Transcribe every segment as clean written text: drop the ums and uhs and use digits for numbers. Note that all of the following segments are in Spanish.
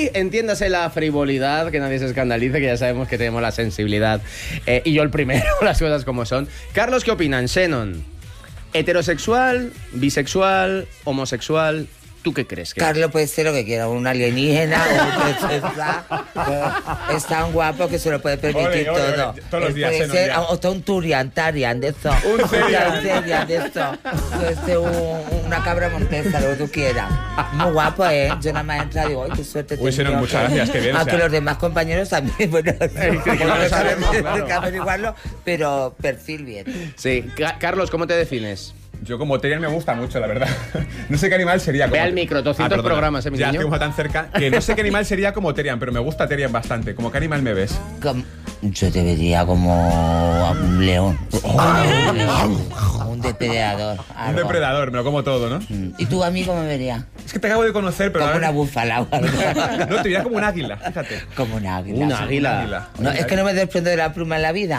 Y entiéndase la frivolidad, que nadie se escandalice, que ya sabemos que tenemos la sensibilidad. Y yo el primero, las cosas como son. Carlos, ¿qué opinan? Xenon, ¿heterosexual, bisexual, homosexual? ¿Tú qué crees? Carlos puede ser lo que quiera, un alienígena o es tan guapo que se lo puede permitir todo. Todos los días. Puede ser hasta un Tarian de eso. Un Cerian de eso. Puede ser una cabra montesa, lo que tú quieras. Muy guapo, ¿eh? Yo nada más entro y digo, ¡ay, qué suerte tengo! Xenon, muchas gracias, qué bien. Aunque los demás compañeros también, bueno, no lo sabemos, claro. hay que averiguarlo, pero perfil bien. Sí. Carlos, ¿cómo te defines? Yo como Terian me gusta mucho, la verdad. No sé qué animal sería como... Ve al micro, 200 programas, mi ya niño. estamos tan cerca que no sé qué animal sería como Terian, pero me gusta Terian bastante. ¿Cómo qué animal me ves? Yo te vería como un león. Un depredador. Un depredador, me lo como todo, ¿no? ¿Y tú, amigo, me verías? Es que te acabo de conocer, pero... Como una búfala o algo. No, te vería como un águila, fíjate. Como un águila. Un águila. No, es que no me desprendo de la pluma en la vida.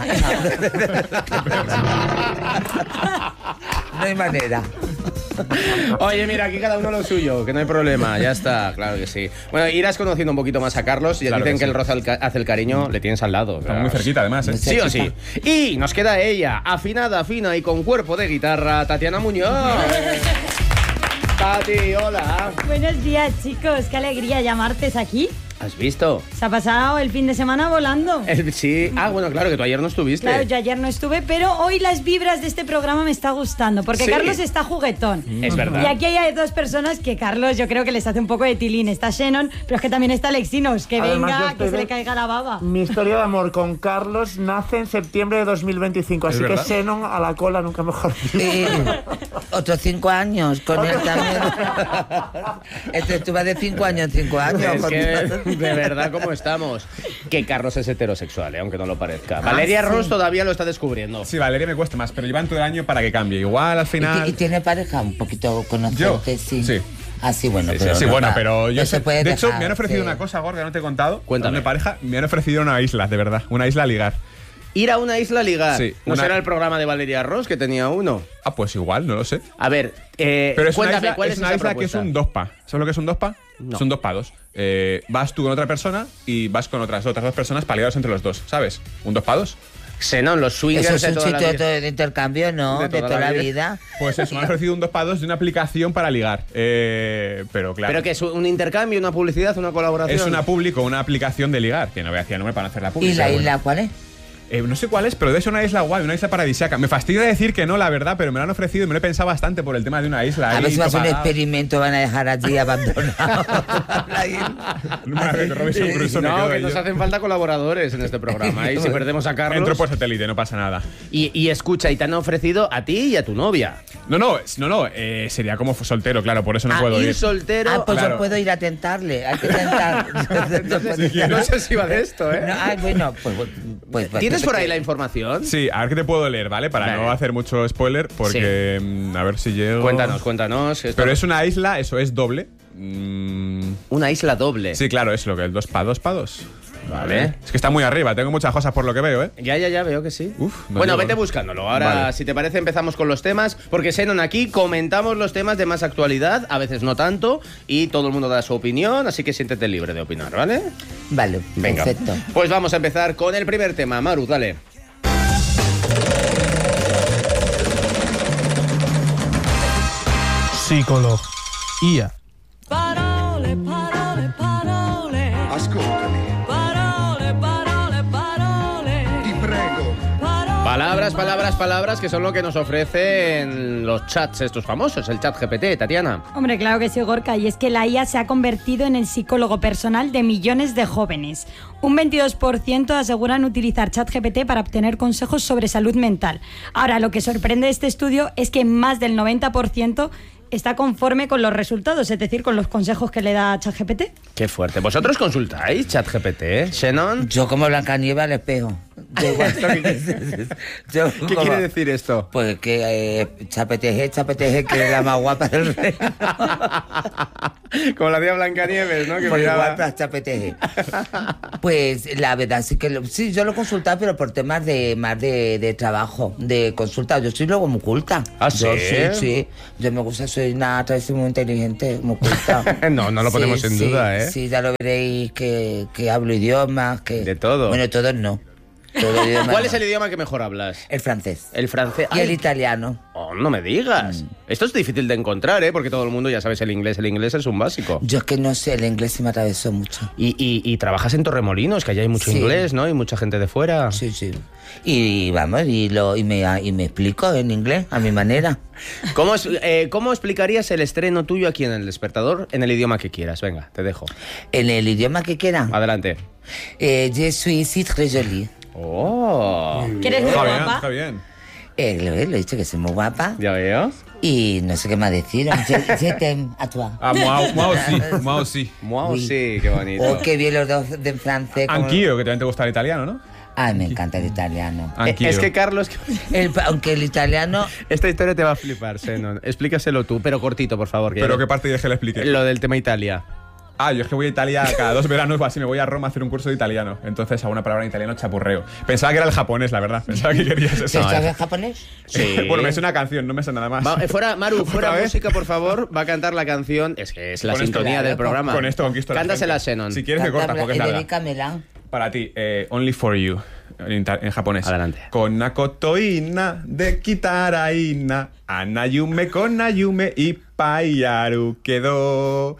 No hay manera. Oye, mira, aquí cada uno lo suyo, que no hay problema, ya está, claro que sí. Bueno, irás conociendo un poquito más a Carlos, ya claro dicen que sí. el roce hace el cariño, le tienes al lado. Estamos muy cerquita, además, ¿eh? Sí o sí. Y nos queda ella, afinada, fina y con cuerpo de guitarra, Tatiana Muñoz. Tati, hola. Buenos días, chicos. Qué alegría llamarte aquí. ¿Has visto? Se ha pasado el fin de semana volando. Sí. Ah, bueno, claro, que tú ayer no estuviste. Claro, yo ayer no estuve, pero hoy las vibras de este programa me está gustando, porque Sí. Carlos está juguetón. Es verdad. Y aquí hay dos personas que Carlos yo creo que les hace un poco de tilín. Está Xenon, pero es que también está Alexinos, que Además, yo venga, estoy que se de- le caiga la baba. Mi historia de amor con Carlos nace en septiembre de 2025, así que verdad? Xenon a la cola, nunca mejor dicho. Otros 5 años con él también. Tú vas de 5 años en 5 años. Es que, de verdad, ¿cómo estamos? Que Carlos es heterosexual, aunque no lo parezca. Valeria sí. Ross todavía lo está descubriendo. Sí, Valeria me cuesta más, pero llevan todo el año para que cambie. Igual al final... ¿Y tiene pareja? Un poquito conocerte, ¿Yo? sí. Sí. Ah, sí, bueno, Sí, pero sí, no bueno, va. pero yo Eso sé, puede de hecho, dejar, me han ofrecido sí. una cosa, Gorga, no te he contado. Cuéntame. De pareja, me han ofrecido una isla, de verdad. Una isla a ligar. Ir a una isla a ligar. Sí, ¿No una- será el programa de Valeria Ross que tenía uno? Ah, pues igual, no lo sé. A ver, Pero es cuéntame, una isla, ¿cuál es es una esa isla que es propuesta? un 2PA. ¿Sabes lo que es un 2PA? No. Son 2 pa 2. Vas tú con otra persona y vas con otras 2 personas para ligaros entre los dos, ¿sabes? Un 2 pa 2. Xenón, los swingers Eso es de un toda la sitio vida. de intercambio, ¿no? De toda la vida. Pues eso, me han ofrecido un 2 pa 2 de una aplicación para ligar. Pero claro. ¿Pero que es un intercambio, una publicidad, una colaboración? Es una publi una aplicación de ligar, que no voy a decir el nombre para no hacer la ¿Y publicidad. la isla cuál es? No sé cuál es, pero debe ser una isla guay, una isla paradisíaca. Me fastidia decir que no, la verdad, pero me lo han ofrecido y me lo he pensado bastante por el tema de una isla. A ahí, ver si va a ser un topagado. experimento, van a dejar allí abandonado la isla. Una vez Robinson Crusoe me No, quedo que ahí nos yo. hacen falta colaboradores en este programa. Y si perdemos a Carlos... Entro por satélite, no pasa nada. Y escucha, y te han ofrecido a ti y a tu novia. No, sería como soltero, claro, por eso no puedo ir ir. soltero... Ah, pues Claro. yo puedo ir a tentarle. Hay que tentar. No sé si va de esto, ¿eh? No, bueno, pues ¿Tienes por ahí la información? Sí, a ver qué te puedo leer, ¿vale? Para Vale. no hacer mucho spoiler, porque a ver si llego. Cuéntanos. Esto- Pero es una isla, eso es doble. Una isla doble. Sí, claro, es lo que el 2 pa 2 pa 2. Vale. Es que está muy arriba, tengo muchas cosas por lo que veo, ¿eh? Ya, veo que sí. Uf, no bueno, llego, vete ¿no? buscándolo. Ahora, Vale. si te parece, empezamos con los temas, porque Xenon aquí comentamos los temas de más actualidad, a veces no tanto, y todo el mundo da su opinión, así que siéntete libre de opinar, ¿vale? Vale, Venga. perfecto. Pues vamos a empezar con el primer tema. Maru, dale. Psicología. Parole, parole, parole. Ascoltami, Parole, parole, parole. ti prego. Palabras que son lo que nos ofrecen los chats estos famosos, el chat GPT, Tatiana. Hombre, claro que sí, Gorka, y es que la IA se ha convertido en el psicólogo personal de millones de jóvenes. Un 22% aseguran utilizar ChatGPT para obtener consejos sobre salud mental. Ahora, lo que sorprende de este estudio es que más del 90% está conforme con los resultados, es decir, con los consejos que le da ChatGPT. Qué fuerte. ¿Vosotros consultáis ChatGPT, Xenon? Yo como Blancanieves al espejo. Yo igual. Yo ¿Qué como- quiere decir esto? Pues que chapeteje, que es la más guapa del reino. Como la tía Blancanieves, ¿no? Que Por miraba- igual, pues, chapeteje. Pues la verdad sí que sí, yo lo he consultado, pero por temas de trabajo, de consulta. Yo soy luego muy culta. ¿Ah, Yo sí? sí. Yo me gusta, soy una travesti muy inteligente, muy culta. No lo ponemos en duda, ¿eh? Sí, ya lo veréis que hablo idiomas, que... De todo. Bueno, todos no. Todo idioma ¿Cuál no. es el idioma que mejor hablas? El francés. El francés. Y el Ay, italiano. oh, no me digas. Esto es difícil de encontrar, ¿eh? Porque todo el mundo ya sabes el inglés. El inglés es un básico. Yo es que no sé, el inglés se me atravesó mucho. Y trabajas en Torremolinos, que allá hay mucho Sí. inglés, ¿no? Y mucha gente de fuera. Sí, sí. Y vamos, y me explico en inglés, a mi manera. ¿Cómo explicarías el estreno tuyo aquí en El Despertador en el idioma que quieras? Venga, te dejo. En el idioma que quiera. Adelante. Je suis ici très jolie. Oh, ¿Que eres muy Está bien, guapa? está bien. Lo he dicho que soy muy guapa. ya veo. Y no sé qué más decir. Je t'aime a toi. Ah, moi aussi. Wow, Uy. sí, qué bonito. Oh, qué bien los dos de francés. como- Anch'io, que también te gusta el italiano, ¿no? Ay, me encanta el italiano. Anch'io. Es que, Carlos, Aunque el italiano... esta historia te va a flipar, Zenon. Explícaselo tú, pero cortito, por favor. que ¿Pero ya- qué parte quieres que le explique? Lo del tema Italia. Ah, yo es que voy a Italia cada 2 veranos o así, me voy a Roma a hacer un curso de italiano. Entonces a una palabra en italiano chapurreo. Pensaba que era el japonés, la verdad. Pensaba que querías eso. ¿Sabes japonés? Sí. Bueno, me sé una canción, no me sé nada más. Maru, fuera ¿Otra vez? música, por favor. Va a cantar la canción. Es que es la Con esto- sintonía del programa. Con esto conquisto a la Cántasela, gente. Zenon. Si quieres me cortas porque es larga. Dedícamela. Para ti, Only for You, en japonés. Adelante. Con Nakotoina de Kitaraina, Anayume con Nayume y Paiyaru quedó.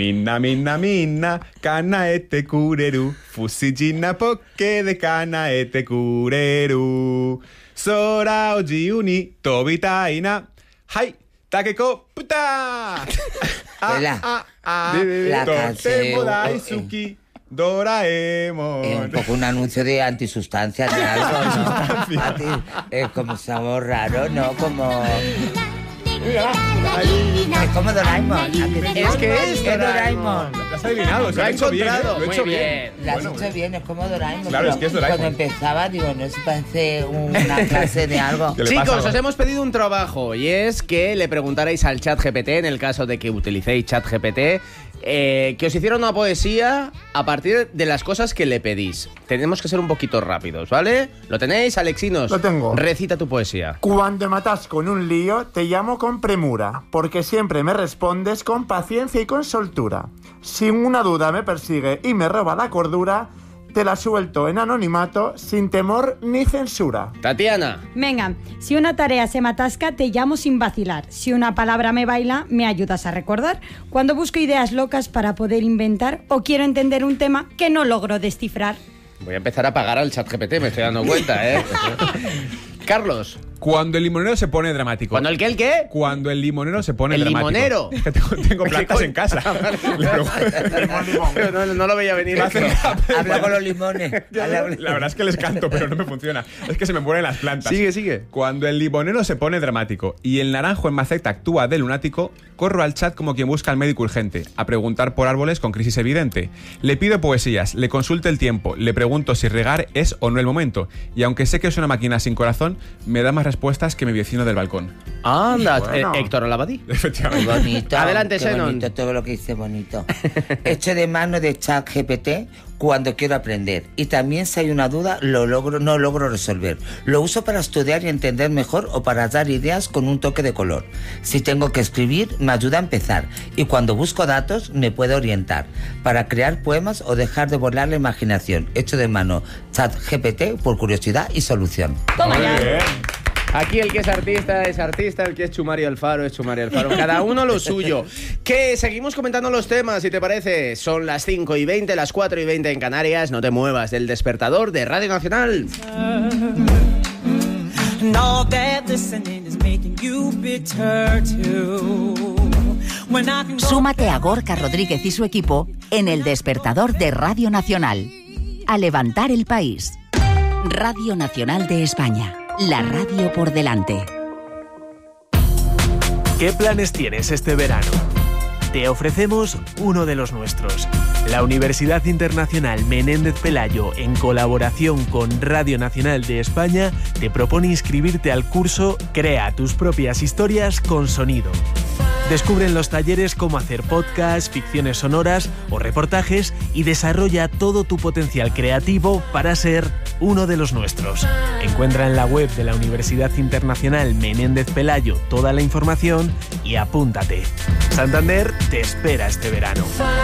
Mina, Kanaete kureru, Fusijina poke de Kanaete kureru. Sora ojiuni, Tobitaina, Hai, Takeko puta. Hola. La Totemo canción. daisuki. Doraemon. Es un poco un anuncio de antisustancias de algo, ¿no? A ti, es como somos raros, ¿no? Como... Es como Doraemon. Es que es Doraemon. Lo has adivinado, se Lo lo ha he hecho bien, encontrado. lo he Muy hecho bien. bien. Lo has Bueno, hecho bien, es como Doraemon. Claro, es que es Doraemon. Cuando empezaba, digo, no se parece una clase de algo. ¿Qué le pasa Chicos, ahora? os hemos pedido un trabajo y es que le preguntarais al chat GPT, en el caso de que utilicéis chat GPT, que os hiciera una poesía a partir de las cosas que le pedís. Tenemos que ser un poquito rápidos, ¿vale? ¿Lo tenéis, Alexinos? Lo tengo. Recita tu poesía. Cuando me atasco en un lío, te llamo con premura, porque siempre me respondes con paciencia y con soltura. Si una duda me persigue y me roba la cordura, te la suelto en anonimato, sin temor ni censura. Tatiana. Venga, si una tarea se me atasca, te llamo sin vacilar. Si una palabra me baila, me ayudas a recordar. Cuando busco ideas locas para poder inventar o quiero entender un tema que no logro descifrar. Voy a empezar a pagar al chat GPT, me estoy dando cuenta, ¿eh? Carlos. Cuando el limonero se pone dramático. ¿Cuando el qué, el qué? Cuando el limonero se pone ¿El dramático. limonero? Es que tengo plantas en casa. Le pregunto- No lo veía venir. esto. Habla con los limones. La verdad es que les canto, pero no me funciona. Es que se me mueren las plantas. Sigue. Cuando el limonero se pone dramático y el naranjo en maceta actúa de lunático, corro al chat como quien busca al médico urgente, a preguntar por árboles con crisis evidente. Le pido poesías, le consulto el tiempo, le pregunto si regar es o no el momento. Y aunque sé que es una máquina sin corazón, me da más respuestas que mi vecino del balcón. Anda, Bueno. Héctor Olabadí. Qué Efectivamente. bonito. Adelante, qué Zenon. bonito, todo lo que dice bonito. Echo de mano de chat GPT cuando quiero aprender. Y también si hay una duda, no logro resolver. Lo uso para estudiar y entender mejor o para dar ideas con un toque de color. Si tengo que escribir, me ayuda a empezar. Y cuando busco datos, me puede orientar. Para crear poemas o dejar de volar la imaginación. Echo de mano chat GPT por curiosidad y solución. Toma ya. Aquí el que es artista, el que es Chumari Alfaro, es Chumari Alfaro. Cada uno lo suyo. Que seguimos comentando los temas, si te parece. Son las 5:20, las 4:20 en Canarias. No te muevas del despertador de Radio Nacional. And all that listening is making you bitter too. When I can go Súmate a Gorka Rodríguez y su equipo en el despertador de Radio Nacional. A levantar el país. Radio Nacional de España. La radio por delante. ¿Qué planes tienes este verano? te ofrecemos uno de los nuestros. La Universidad Internacional Menéndez Pelayo, en colaboración con Radio Nacional de España, te propone inscribirte al curso Crea tus propias historias con sonido. Descubre en los talleres cómo hacer podcasts, ficciones sonoras o reportajes y desarrolla todo tu potencial creativo para ser uno de los nuestros. Encuentra en la web de la Universidad Internacional Menéndez Pelayo toda la información y apúntate. Santander te espera este verano.